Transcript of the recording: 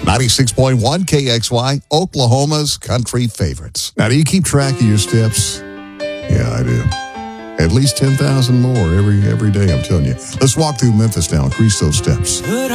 96.1 KXY, Oklahoma's country favorites. Now, do you keep track of your steps? Yeah, I do. At least 10,000 more every day, I'm telling you. Let's walk through Memphis now. Increase those steps.